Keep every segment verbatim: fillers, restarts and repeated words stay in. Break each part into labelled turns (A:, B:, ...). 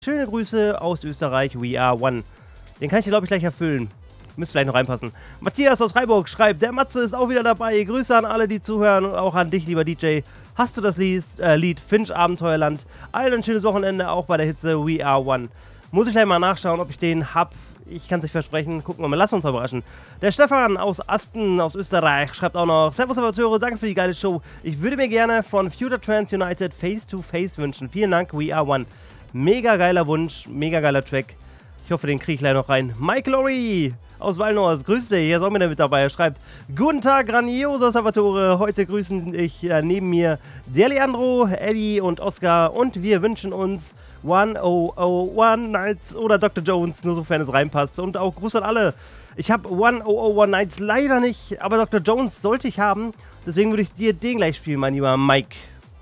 A: Schöne Grüße aus Österreich, we are one. Den kann ich dir, glaube ich, gleich erfüllen. Müsste vielleicht noch reinpassen. Matthias aus Freiburg schreibt, der Matze ist auch wieder dabei. Grüße an alle, die zuhören und auch an dich, lieber D J. Hast du das Lied, äh, Lied Finch Abenteuerland? Allen ein schönes Wochenende, auch bei der Hitze We Are One. Muss ich gleich mal nachschauen, ob ich den hab. Ich kann es nicht versprechen. Gucken wir mal, lass uns mal überraschen. Der Stefan aus Asten, aus Österreich, schreibt auch noch: Servus, Amateure, danke für die geile Show. Ich würde mir gerne von Future Trans United Face to Face wünschen. Vielen Dank, We Are One. Mega geiler Wunsch, mega geiler Track. Ich hoffe, den kriege ich gleich noch rein. Mike Lorry aus Walnors, grüß dich, hier ist auch wieder mit dabei. Er schreibt: Guten Tag, grandioser Salvatore. Heute grüßen ich äh, neben mir der Leandro, Eddie und Oscar und wir wünschen uns hundertundeins Nights oder Doktor Jones, nur sofern es reinpasst. Und auch Gruß an alle. Ich habe hundertundeins Nights leider nicht, aber Doktor Jones sollte ich haben. Deswegen würde ich dir den gleich spielen, mein lieber Mike.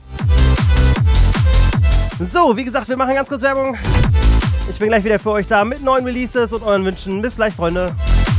A: So, wie gesagt, wir machen ganz kurz Werbung. Ich bin gleich wieder für euch da mit neuen Releases und euren Wünschen. Bis gleich, Freunde.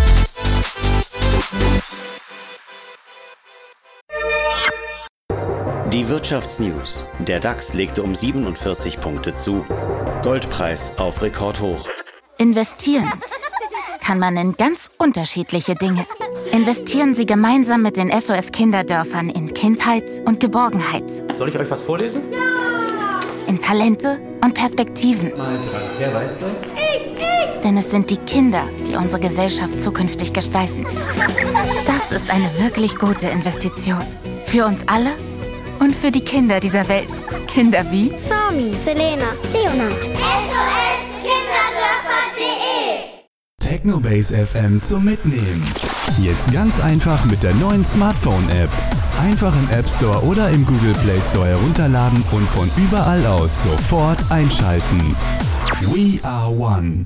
B: Die Wirtschaftsnews. Der DAX legte um siebenundvierzig Punkte zu. Goldpreis auf Rekordhoch.
C: Investieren kann man in ganz unterschiedliche Dinge. Investieren Sie gemeinsam mit den S O S-Kinderdörfern in Kindheit und Geborgenheit.
D: Soll ich euch was vorlesen?
C: Ja! In Talente und Perspektiven.
D: Mal dran. Wer weiß das?
C: Ich, ich! Denn es sind die Kinder, die unsere Gesellschaft zukünftig gestalten. Das ist eine wirklich gute Investition. Für uns alle und für die Kinder dieser Welt. Kinder wie
E: Sami, Selena, Leonard. S O S Kinderdörfer punkt de
F: Technobase F M zum Mitnehmen. Jetzt ganz einfach mit der neuen Smartphone-App. Einfach im App Store oder im Google Play Store herunterladen und von überall aus sofort einschalten. We are one.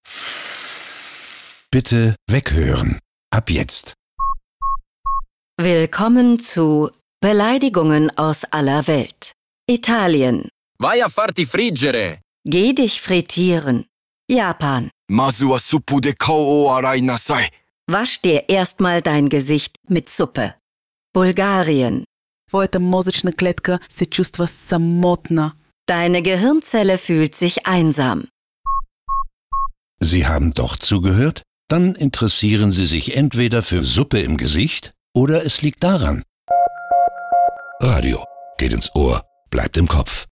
G: Bitte weghören. Ab jetzt.
H: Willkommen zu Beleidigungen aus aller Welt. Italien.
I: Vai a farti friggere.
H: Geh dich frittieren. Japan.
I: Masu wa suppu de kou o arai nasai.
H: Wasch dir erstmal dein Gesicht mit Suppe. Bulgarien.
J: Твоята мозъчна клетка се чувства самотна.
H: Deine Gehirnzelle fühlt sich einsam.
G: Sie haben doch zugehört? Dann interessieren Sie sich entweder für Suppe im Gesicht oder es liegt daran. Radio geht ins Ohr, bleibt im Kopf.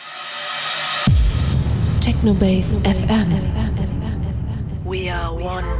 K: Technobase F M.
L: We are one.